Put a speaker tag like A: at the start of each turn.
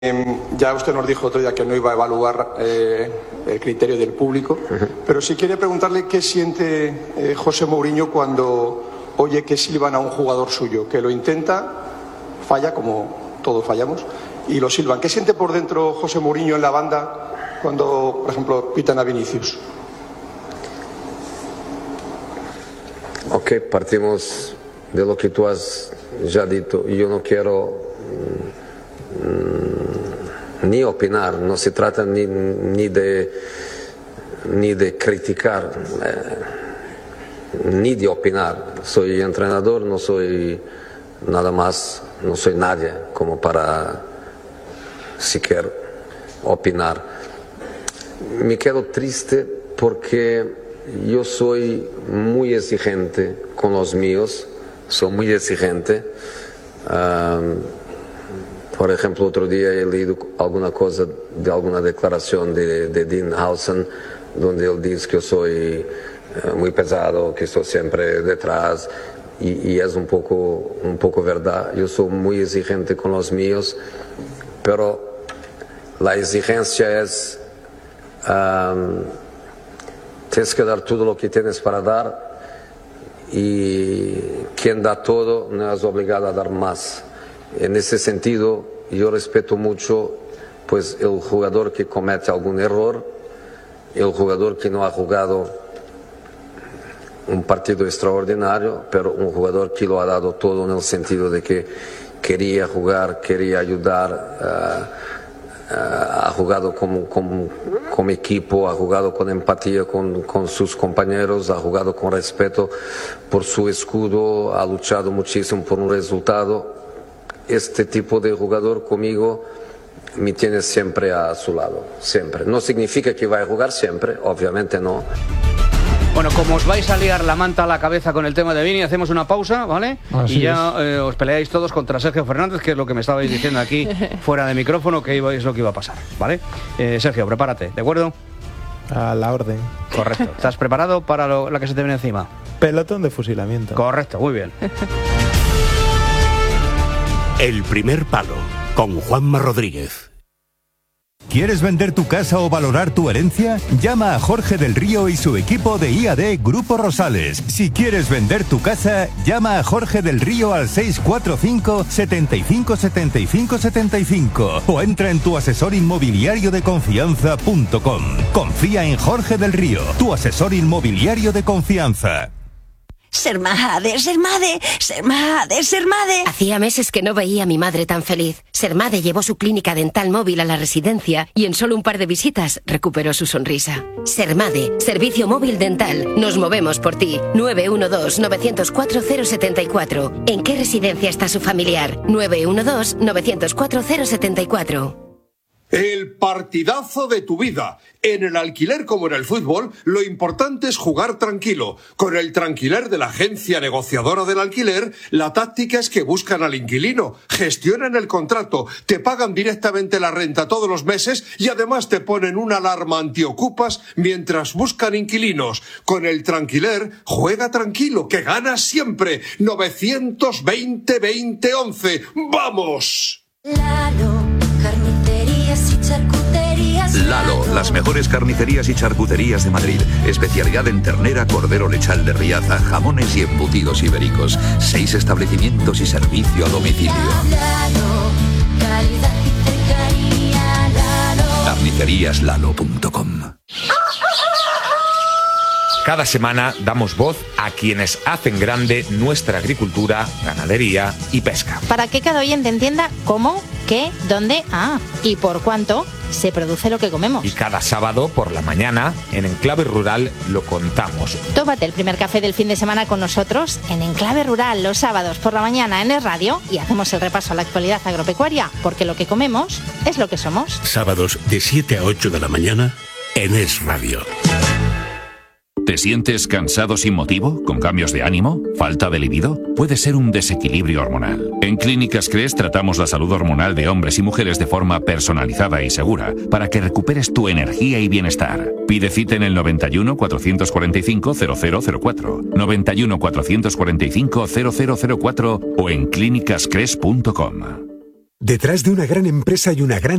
A: Ya usted nos dijo otro día que no iba a evaluar el criterio del público, pero sí quiere preguntarle qué siente José Mourinho cuando oye que silban a un jugador suyo, que lo intenta, falla como todos fallamos, y lo silban. ¿Qué siente por dentro José Mourinho en la banda cuando, por ejemplo, pitan a Vinicius?
B: Ok, partimos de lo que tú has ya dicho. Yo no quiero ni opinar, no se trata ni de criticar, ni de opinar. Soy entrenador, no soy nada más, no soy nadie como para siquiera opinar. Me quedo triste porque yo soy muy exigente con los míos, soy muy exigente. Por ejemplo, otro día he leído alguna cosa de alguna declaración de Dean Howson, donde él dice que yo soy muy pesado, que estoy siempre detrás, y es un poco verdad. Yo soy muy exigente con los míos, pero la exigencia es tienes que dar todo lo que tienes para dar, y quien da todo no es obligado a dar más. En ese sentido, yo respeto mucho pues el jugador que comete algún error, el jugador que no ha jugado un partido extraordinario, pero un jugador que lo ha dado todo en el sentido de que quería jugar, quería ayudar, ha jugado como equipo, ha jugado con empatía con sus compañeros, ha jugado con respeto por su escudo, ha luchado muchísimo por un resultado. Este tipo de jugador conmigo me tiene siempre a su lado, siempre. No significa que vaya a jugar siempre, obviamente no.
C: Bueno, como os vais a liar la manta a la cabeza con el tema de Vini, hacemos una pausa, ¿vale? Así y ya os peleáis todos contra Sergio Fernández, que es lo que me estabais diciendo aquí fuera de micrófono, que es lo que iba a pasar, ¿vale? Sergio, prepárate, ¿de acuerdo?
D: A la orden.
C: Correcto. ¿Estás preparado para la que se te viene encima?
D: Pelotón de fusilamiento.
C: Correcto, muy bien.
E: El primer palo, con Juanma Rodríguez.
F: ¿Quieres vender tu casa o valorar tu herencia? Llama a Jorge del Río y su equipo de IAD Grupo Rosales. Si quieres vender tu casa, llama a Jorge del Río al 645 75 75 75 o entra en tuasesorinmobiliariodeconfianza.com. Confía en Jorge del Río, tu asesor inmobiliario de confianza.
G: Sermade, Sermade, Sermade, Sermade.
H: Hacía meses que no veía a mi madre tan feliz. Sermade llevó su clínica dental móvil a la residencia y en solo un par de visitas recuperó su sonrisa. Sermade, servicio móvil dental. Nos movemos por ti. 912-904-074. ¿En qué residencia está su familiar? 912-904-074.
I: El partidazo de tu vida. En el alquiler como en el fútbol, lo importante es jugar tranquilo. Con el Tranquiler de la agencia negociadora del alquiler, la táctica es que buscan al inquilino, gestionan el contrato, te pagan directamente la renta todos los meses y además te ponen una alarma antiocupas mientras buscan inquilinos. Con el Tranquiler, juega tranquilo, que ganas siempre. 920-2011. ¡Vamos!
J: Lalo, las mejores carnicerías y charcuterías de Madrid. Especialidad en ternera, cordero lechal de Riaza, jamones y embutidos ibéricos. 6 establecimientos y servicio a domicilio. Carniceríaslalo.com.
K: Cada semana damos voz a quienes hacen grande nuestra agricultura, ganadería y pesca.
L: Para que cada oyente entienda cómo, qué, dónde, y por cuánto se produce lo que comemos.
K: Y cada sábado por la mañana, en Enclave Rural, lo contamos.
L: Tómate el primer café del fin de semana con nosotros en Enclave Rural los sábados por la mañana en Es Radio y hacemos el repaso a la actualidad agropecuaria, porque lo que comemos es lo que somos.
E: Sábados de 7 a 8 de la mañana en Es Radio.
M: ¿Te sientes cansado sin motivo? ¿Con cambios de ánimo? ¿Falta de libido? Puede ser un desequilibrio hormonal. En Clínicas Cres tratamos la salud hormonal de hombres y mujeres de forma personalizada y segura para que recuperes tu energía y bienestar. Pide cita en el 91 445 0004, 91 445 0004 o en clínicascres.com.
N: Detrás de una gran empresa hay una gran